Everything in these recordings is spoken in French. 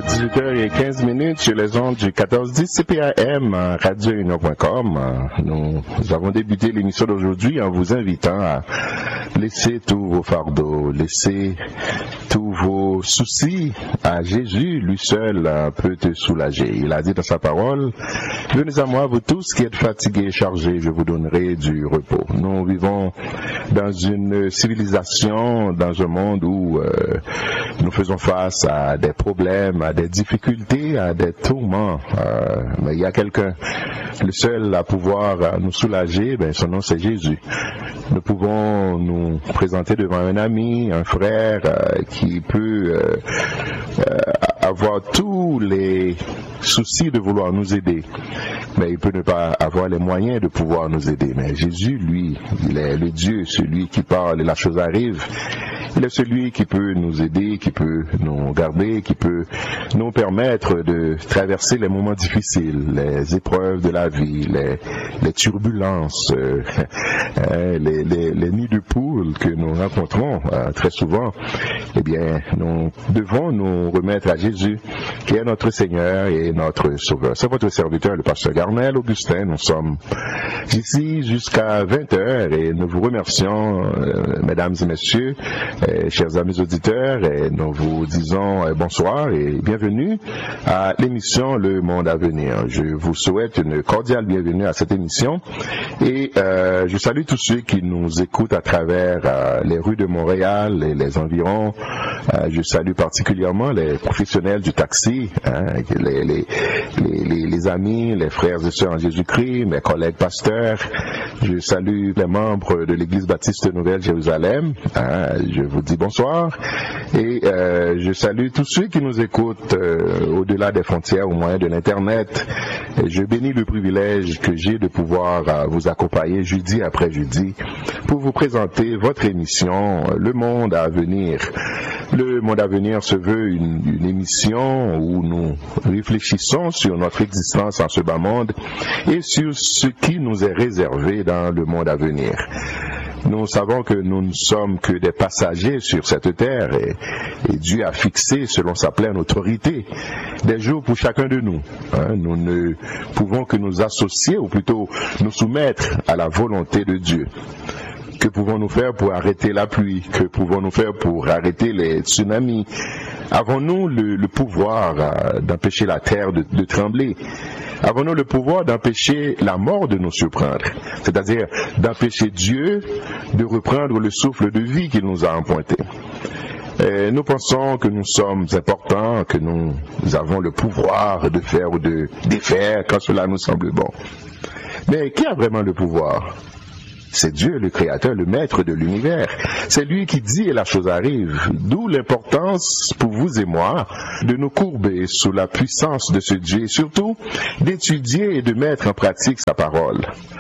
18h15 sur les ondes du 1410 CPAM, radiounion.com. Nous avons débuté l'émission d'aujourd'hui en vous invitant à laisser tous vos fardeaux, laisser tous vos soucis à Jésus. Lui seul peut te soulager. Il a dit dans sa parole, « Venez à moi, vous tous qui êtes fatigués et chargés, je vous donnerai du repos. » Nous vivons dans une civilisation, dans un monde où nous faisons face à des problèmes, à des difficultés, à des tourments. Mais il y a quelqu'un, le seul à pouvoir nous soulager, son nom c'est Jésus. Nous pouvons nous présenter devant un ami, un frère qui peut avoir tous les soucis de vouloir nous aider, mais il peut ne pas avoir les moyens de pouvoir nous aider. Mais Jésus, lui, il est le Dieu, celui qui parle et la chose arrive. Il est celui qui peut nous aider, qui peut nous garder, qui peut nous permettre de traverser les moments difficiles, les épreuves de la vie, les turbulences, les nids de poules que nous rencontrons très souvent. Eh bien, nous devons nous remettre à Jésus, qui est notre Seigneur et notre Sauveur. C'est votre serviteur, le pasteur Garnel Augustin. Nous sommes ici jusqu'à 20h et nous vous remercions, mesdames et messieurs, chers amis auditeurs, et nous vous disons bonsoir et bienvenue à l'émission Le Monde à venir. Je vous souhaite une cordiale bienvenue à cette émission et je salue tous ceux qui nous écoutent à travers les rues de Montréal et les environs. Je salue particulièrement les professionnels du taxi, les amis, les frères et sœurs en Jésus-Christ, mes collègues pasteurs. Je salue les membres de l'Église baptiste Nouvelle-Jérusalem. Je vous dis bonsoir et je salue tous ceux qui nous écoutent au-delà des frontières au moyen de l'Internet. Et je bénis le privilège que j'ai de pouvoir vous accompagner jeudi après jeudi pour vous présenter votre émission Le Monde à venir. Le Monde à venir se veut une émission où nous réfléchissons sur notre existence en ce bas monde et sur ce qui nous est réservé dans le monde à venir. Nous savons que nous ne sommes que des passagers sur cette terre et Dieu a fixé, selon sa pleine autorité, des jours pour chacun de nous. Nous ne pouvons que nous associer, ou plutôt nous soumettre à la volonté de Dieu. Que pouvons-nous faire pour arrêter la pluie? Que pouvons-nous faire pour arrêter les tsunamis? Avons-nous le pouvoir d'empêcher la terre de trembler? Avons-nous le pouvoir d'empêcher la mort de nous surprendre? C'est-à-dire d'empêcher Dieu de reprendre le souffle de vie qu'il nous a emprunté. Nous pensons que nous sommes importants, que nous avons le pouvoir de faire ou de défaire quand cela nous semble bon. Mais qui a vraiment le pouvoir? C'est Dieu, le Créateur, le Maître de l'univers. C'est lui qui dit et la chose arrive. D'où l'importance pour vous et moi de nous courber sous la puissance de ce Dieu et surtout d'étudier et de mettre en pratique sa parole.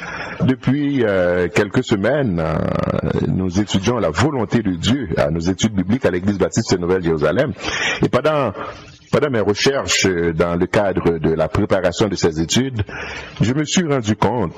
Depuis quelques semaines, nous étudions la volonté de Dieu à nos études bibliques à l'Église baptiste Nouvelle-Jérusalem. Et pendant mes recherches dans le cadre de la préparation de ces études, je me suis rendu compte,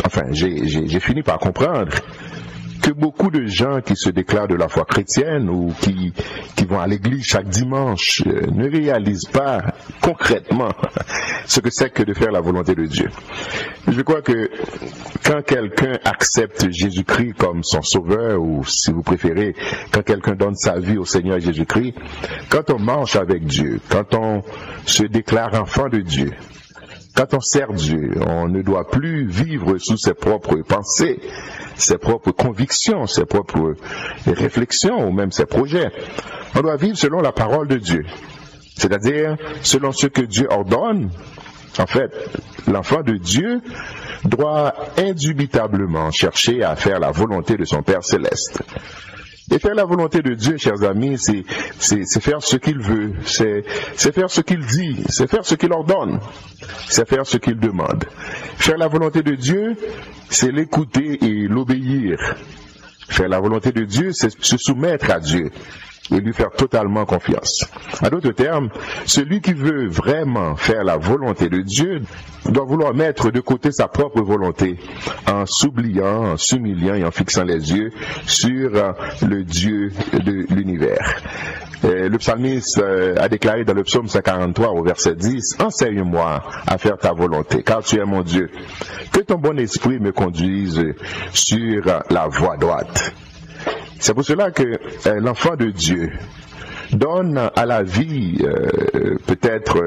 j'ai fini par comprendre que beaucoup de gens qui se déclarent de la foi chrétienne ou qui vont à l'église chaque dimanche ne réalisent pas concrètement ce que c'est que de faire la volonté de Dieu. Je crois que quand quelqu'un accepte Jésus-Christ comme son sauveur, ou si vous préférez, quand quelqu'un donne sa vie au Seigneur Jésus-Christ, quand on marche avec Dieu, quand on se déclare enfant de Dieu, quand on sert Dieu, on ne doit plus vivre sous ses propres pensées, ses propres convictions, ses propres réflexions ou même ses projets. On doit vivre selon la parole de Dieu, c'est-à-dire selon ce que Dieu ordonne. En fait, l'enfant de Dieu doit indubitablement chercher à faire la volonté de son Père céleste. Et faire la volonté de Dieu, chers amis, c'est faire ce qu'il veut, c'est faire ce qu'il dit, c'est faire ce qu'il ordonne, c'est faire ce qu'il demande. Faire la volonté de Dieu, c'est l'écouter et l'obéir. Faire la volonté de Dieu, c'est se soumettre à Dieu et lui faire totalement confiance. En d'autres termes, celui qui veut vraiment faire la volonté de Dieu doit vouloir mettre de côté sa propre volonté en s'oubliant, en s'humiliant et en fixant les yeux sur le Dieu de l'univers. Le psalmiste a déclaré dans le psaume 143 au verset 10, « Enseigne-moi à faire ta volonté, car tu es mon Dieu. Que ton bon esprit me conduise sur la voie droite. » C'est pour cela que l'enfant de Dieu donne à la vie peut-être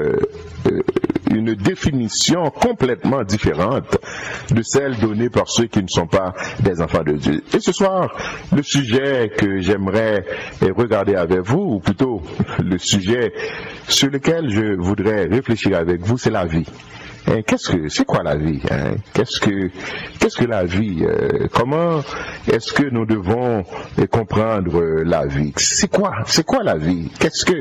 une définition complètement différente de celle donnée par ceux qui ne sont pas des enfants de Dieu. Et ce soir, le sujet que j'aimerais regarder avec vous, ou plutôt le sujet sur lequel je voudrais réfléchir avec vous, c'est la vie. C'est quoi la vie? Qu'est-ce que la vie? Comment est-ce que nous devons comprendre la vie? C'est quoi la vie?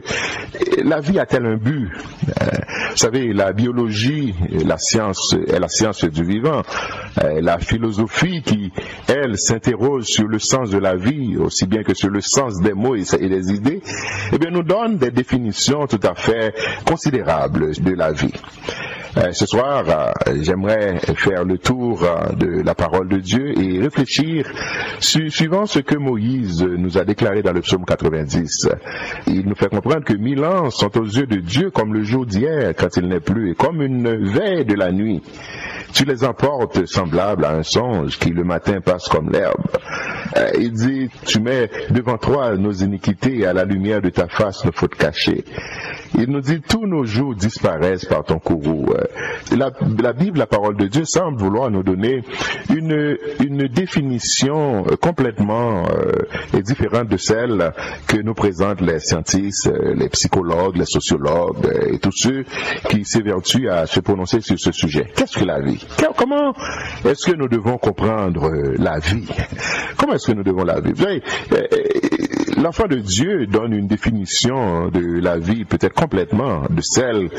La vie a-t-elle un but? Vous savez, la biologie, la science est la science du vivant. La philosophie qui, elle, s'interroge sur le sens de la vie, aussi bien que sur le sens des mots et des idées, eh bien, nous donne des définitions tout à fait considérables de la vie. Ce soir, j'aimerais faire le tour de la parole de Dieu et réfléchir suivant ce que Moïse nous a déclaré dans le psaume 90. Il nous fait comprendre que 1000 ans sont aux yeux de Dieu comme le jour d'hier quand il n'est plus et comme une veille de la nuit. Tu les emportes semblables à un songe qui le matin passe comme l'herbe. Il dit, tu mets devant toi nos iniquités et à la lumière de ta face nos fautes cachées. Il nous dit, tous nos jours disparaissent par ton courroux. La Bible, la parole de Dieu, semble vouloir nous donner une définition complètement différente de celle que nous présentent les scientifiques, les psychologues, les sociologues et tous ceux qui s'évertuent à se prononcer sur ce sujet. Qu'est-ce que la vie? Comment est-ce que nous devons comprendre la vie? Comment est-ce que nous devons la vivre? Vous savez, l'enfant de Dieu donne une définition de la vie peut-être complètement de celle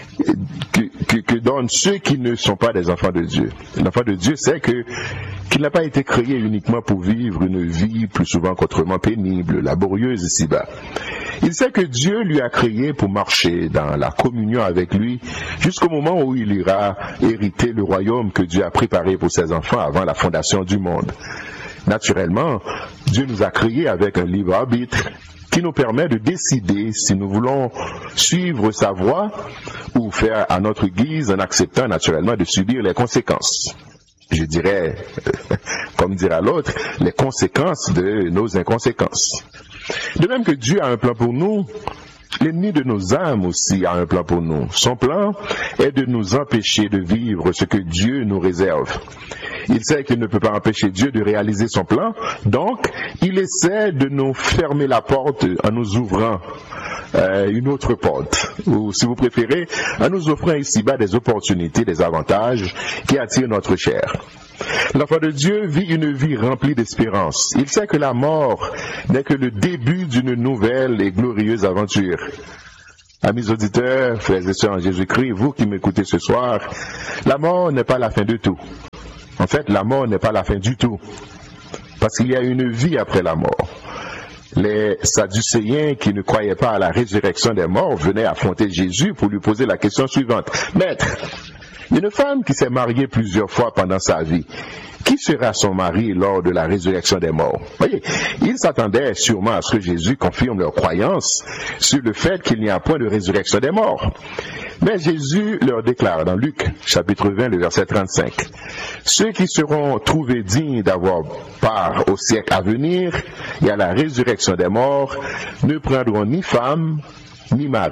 que donnent ceux qui ne sont pas des enfants de Dieu. L'enfant de Dieu sait qu'il n'a pas été créé uniquement pour vivre une vie plus souvent qu'autrement pénible, laborieuse ici-bas. Il sait que Dieu lui a créé pour marcher dans la communion avec lui jusqu'au moment où il ira hériter le royaume que Dieu a préparé pour ses enfants avant la fondation du monde. Naturellement, Dieu nous a créés avec un libre arbitre qui nous permet de décider si nous voulons suivre sa voie ou faire à notre guise en acceptant naturellement de subir les conséquences. Je dirais, comme dira l'autre, les conséquences de nos inconséquences. De même que Dieu a un plan pour nous, l'ennemi de nos âmes aussi a un plan pour nous. Son plan est de nous empêcher de vivre ce que Dieu nous réserve. Il sait qu'il ne peut pas empêcher Dieu de réaliser son plan, donc il essaie de nous fermer la porte en nous ouvrant une autre porte, ou si vous préférez, en nous offrant ici-bas des opportunités, des avantages qui attirent notre chair. L'enfant de Dieu vit une vie remplie d'espérance. Il sait que la mort n'est que le début d'une nouvelle et glorieuse aventure. Amis auditeurs, frères et sœurs en Jésus-Christ, vous qui m'écoutez ce soir, la mort n'est pas la fin de tout. En fait, la mort n'est pas la fin du tout, parce qu'il y a une vie après la mort. Les Sadducéens qui ne croyaient pas à la résurrection des morts venaient affronter Jésus pour lui poser la question suivante. « Maître, une femme qui s'est mariée plusieurs fois pendant sa vie, qui sera son mari lors de la résurrection des morts? » Voyez, ils s'attendaient sûrement à ce que Jésus confirme leur croyance sur le fait qu'il n'y a point de résurrection des morts. Mais Jésus leur déclare dans Luc, chapitre 20, le verset 35, « Ceux qui seront trouvés dignes d'avoir part au siècle à venir et à la résurrection des morts ne prendront ni femme ni mari. »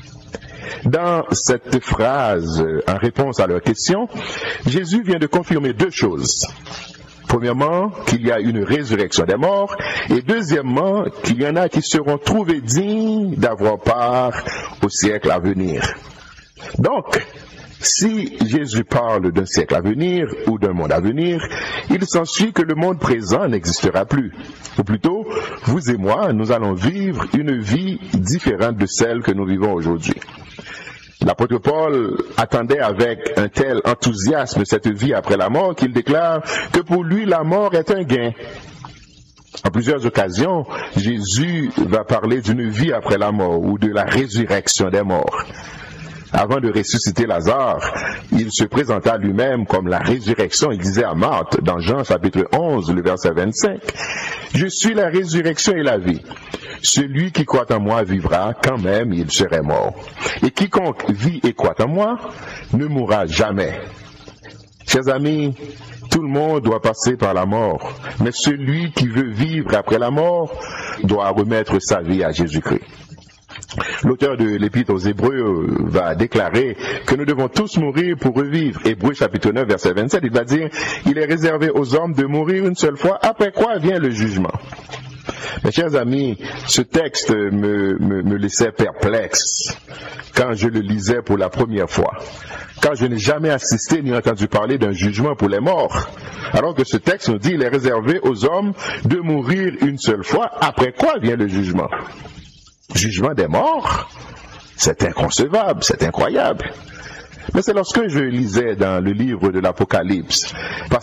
Dans cette phrase, en réponse à leur question, Jésus vient de confirmer deux choses. Premièrement, qu'il y a une résurrection des morts, et deuxièmement, qu'il y en a qui seront trouvés dignes d'avoir part au siècle à venir. Donc, si Jésus parle d'un siècle à venir ou d'un monde à venir, il s'ensuit que le monde présent n'existera plus. Ou plutôt, vous et moi, nous allons vivre une vie différente de celle que nous vivons aujourd'hui. L'apôtre Paul attendait avec un tel enthousiasme cette vie après la mort qu'il déclare que pour lui la mort est un gain. En plusieurs occasions, Jésus va parler d'une vie après la mort ou de la résurrection des morts. avant de ressusciter Lazare, il se présenta lui-même comme la résurrection. Il disait à Marthe, dans Jean chapitre 11, le verset 25, « Je suis la résurrection et la vie. Celui qui croit en moi vivra quand même il serait mort. Et quiconque vit et croit en moi ne mourra jamais. » Chers amis, tout le monde doit passer par la mort, mais celui qui veut vivre après la mort doit remettre sa vie à Jésus-Christ. L'auteur de l'Épître aux Hébreux va déclarer que nous devons tous mourir pour revivre. Hébreux chapitre 9 verset 27, il va dire « Il est réservé aux hommes de mourir une seule fois, après quoi vient le jugement. » Mes chers amis, ce texte me laissait perplexe quand je le lisais pour la première fois, quand je n'ai jamais assisté ni entendu parler d'un jugement pour les morts, alors que ce texte nous dit il est réservé aux hommes de mourir une seule fois, après quoi vient le jugement. Jugement des morts, c'est inconcevable, c'est incroyable. Mais c'est lorsque je lisais dans le livre de l'Apocalypse,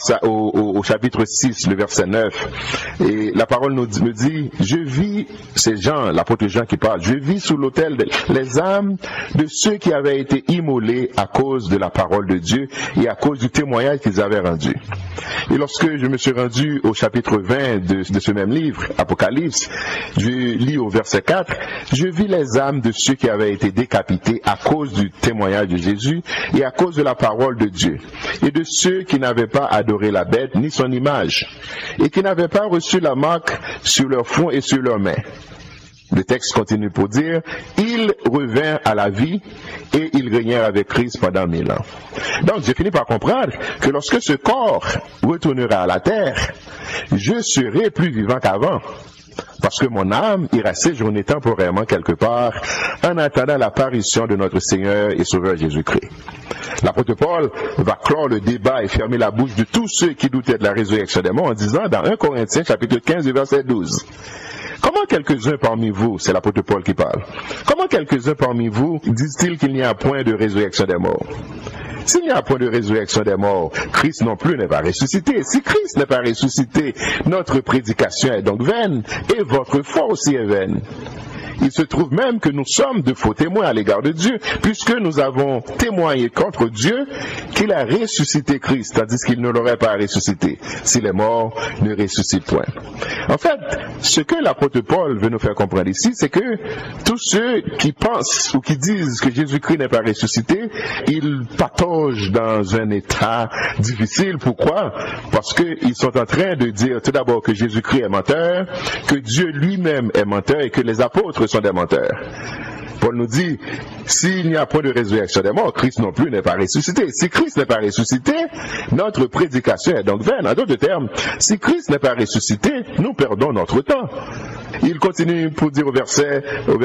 au chapitre 6, le verset 9, et la parole me dit, je vis, c'est Jean, l'apôtre Jean qui parle, je vis sous l'autel les âmes de ceux qui avaient été immolés à cause de la parole de Dieu et à cause du témoignage qu'ils avaient rendu. Et lorsque je me suis rendu au chapitre 20 de ce même livre, Apocalypse, je lis au verset 4, je vis les âmes de ceux qui avaient été décapités à cause du témoignage de Jésus et à cause de la parole de Dieu, et de ceux qui n'avaient pas adoré la bête ni son image, et qui n'avaient pas reçu la marque sur leur front et sur leurs mains. Le texte continue pour dire, ils revinrent à la vie et ils régnèrent avec Christ pendant 1000 ans. Donc j'ai fini par comprendre que lorsque ce corps retournera à la terre, je serai plus vivant qu'avant. Parce que mon âme ira séjourner temporairement quelque part en attendant l'apparition de notre Seigneur et Sauveur Jésus-Christ. L'apôtre Paul va clore le débat et fermer la bouche de tous ceux qui doutaient de la résurrection des morts en disant dans 1 Corinthiens chapitre 15 verset 12, comment quelques-uns parmi vous, c'est l'apôtre Paul qui parle, comment quelques-uns parmi vous disent-ils qu'il n'y a point de résurrection des morts? S'il n'y a point de résurrection des morts, Christ non plus n'est pas ressuscité. Si Christ n'est pas ressuscité, notre prédication est donc vaine et votre foi aussi est vaine. Il se trouve même que nous sommes de faux témoins à l'égard de Dieu, puisque nous avons témoigné contre Dieu qu'il a ressuscité Christ, tandis qu'il ne l'aurait pas ressuscité si les morts ne ressuscitent point. En fait, ce que l'apôtre Paul veut nous faire comprendre ici, c'est que tous ceux qui pensent ou qui disent que Jésus-Christ n'est pas ressuscité, ils pataugent dans un état difficile. Pourquoi? Parce qu'ils sont en train de dire tout d'abord que Jésus-Christ est menteur, que Dieu lui-même est menteur et que les apôtres sont des menteurs. Paul nous dit, s'il n'y a pas de résurrection des morts, Christ non plus n'est pas ressuscité. Si Christ n'est pas ressuscité, notre prédication est donc vaine. En d'autres termes, si Christ n'est pas ressuscité, nous perdons notre temps. Il continue pour dire au verset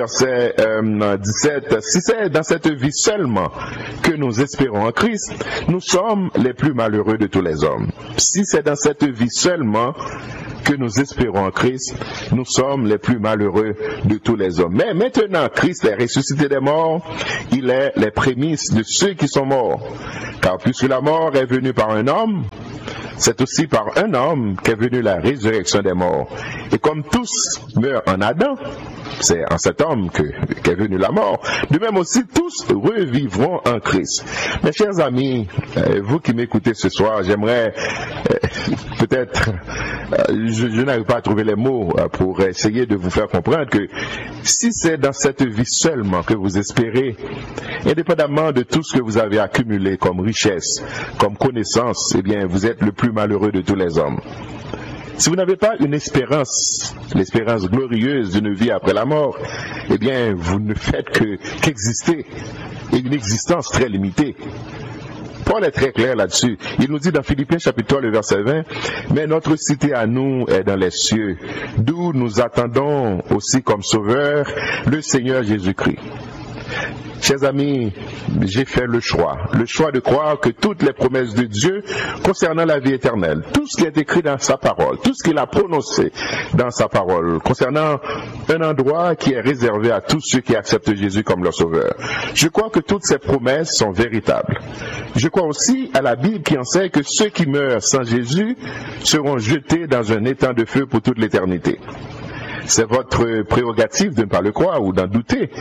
17, si c'est dans cette vie seulement que nous espérons en Christ, nous sommes les plus malheureux de tous les hommes. Si c'est dans cette vie seulement que nous espérons en Christ, nous sommes les plus malheureux de tous les hommes. Mais maintenant, Christ est ressuscité des morts, il est les prémices de ceux qui sont morts. Car puisque la mort est venue par un homme, c'est aussi par un homme qu'est venue la résurrection des morts. Et comme tous meurent en Adam, c'est en cet homme qu'est venue la mort. De même aussi, tous revivront en Christ. Mes chers amis, vous qui m'écoutez ce soir, j'aimerais peut-être, je n'arrive pas à trouver les mots pour essayer de vous faire comprendre que si c'est dans cette vie seulement que vous espérez, indépendamment de tout ce que vous avez accumulé comme richesse, comme connaissance, eh bien, vous êtes le plus malheureux de tous les hommes. Si vous n'avez pas une espérance, l'espérance glorieuse d'une vie après la mort, eh bien, vous ne faites qu'exister, et une existence très limitée. Paul est très clair là-dessus. Il nous dit dans Philippiens chapitre 3, le verset 20, « Mais notre cité à nous est dans les cieux, d'où nous attendons aussi comme sauveur le Seigneur Jésus-Christ. » Chers amis, j'ai fait le choix de croire que toutes les promesses de Dieu concernant la vie éternelle, tout ce qui est écrit dans sa parole, tout ce qu'il a prononcé dans sa parole, concernant un endroit qui est réservé à tous ceux qui acceptent Jésus comme leur sauveur. Je crois que toutes ces promesses sont véritables. Je crois aussi à la Bible qui enseigne que ceux qui meurent sans Jésus seront jetés dans un étang de feu pour toute l'éternité. C'est votre prérogative de ne pas le croire ou d'en douter.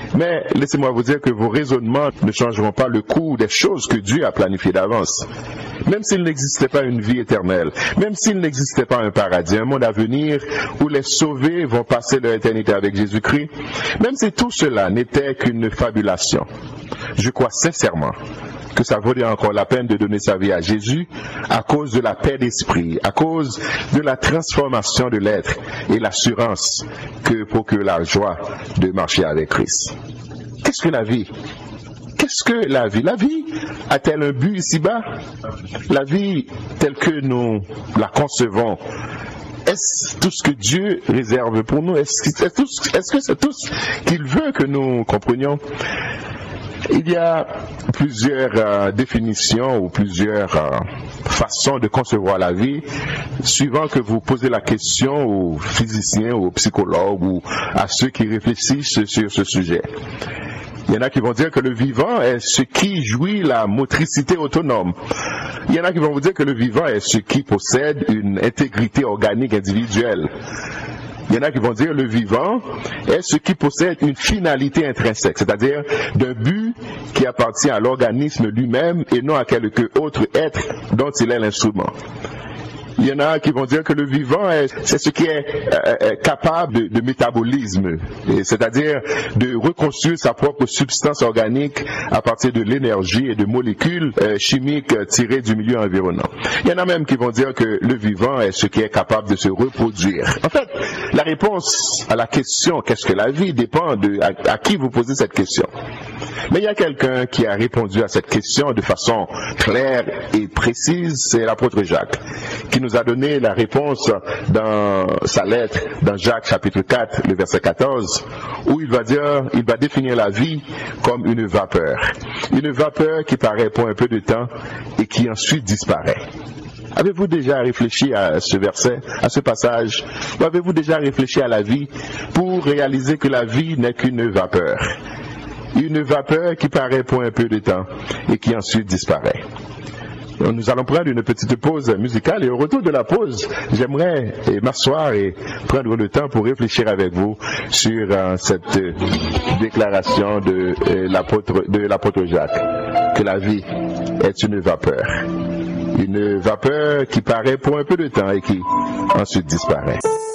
Mais laissez-moi vous dire que vos raisonnements ne changeront pas le cours des choses que Dieu a planifiées d'avance. Même s'il n'existait pas une vie éternelle, même s'il n'existait pas un paradis, un monde à venir où les sauvés vont passer leur éternité avec Jésus-Christ, même si tout cela n'était qu'une fabulation, je crois sincèrement que ça vaudrait encore la peine de donner sa vie à Jésus à cause de la paix d'esprit, à cause de la transformation de l'être et l'assurance que procure la joie de marcher avec Christ. Qu'est-ce que la vie? Qu'est-ce que la vie? La vie a-t-elle un but ici-bas? La vie telle que nous la concevons, est-ce tout ce que Dieu réserve pour nous? Est-ce que c'est tout ce qu'il veut que nous comprenions? Il y a plusieurs définitions ou plusieurs façons de concevoir la vie, suivant que vous posez la question aux physiciens, aux psychologues ou à ceux qui réfléchissent sur ce sujet. Il y en a qui vont dire que le vivant est ce qui jouit la motricité autonome. Il y en a qui vont vous dire que le vivant est ce qui possède une intégrité organique individuelle. Il y en a qui vont dire le vivant est ce qui possède une finalité intrinsèque, c'est-à-dire d'un but qui appartient à l'organisme lui-même et non à quelque autre être dont il est l'instrument. Il y en a qui vont dire que le vivant, c'est ce qui est capable de métabolisme, c'est-à-dire de reconstruire sa propre substance organique à partir de l'énergie et de molécules chimiques tirées du milieu environnant. Il y en a même qui vont dire que le vivant est ce qui est capable de se reproduire. En fait, la réponse à la question « qu'est-ce que la vie ?» dépend de à qui vous posez cette question. Mais il y a quelqu'un qui a répondu à cette question de façon claire et précise, c'est l'apôtre Jacques, qui nous a donné la réponse dans sa lettre, dans Jacques chapitre 4, le verset 14, où il va définir la vie comme une vapeur. Une vapeur qui paraît pour un peu de temps et qui ensuite disparaît. Avez-vous déjà réfléchi à ce verset, à ce passage? Ou avez-vous déjà réfléchi à la vie pour réaliser que la vie n'est qu'une vapeur? Une vapeur qui paraît pour un peu de temps et qui ensuite disparaît. Nous allons prendre une petite pause musicale et au retour de la pause, j'aimerais m'asseoir et prendre le temps pour réfléchir avec vous sur cette déclaration de l'apôtre Jacques, que la vie est une vapeur qui paraît pour un peu de temps et qui ensuite disparaît.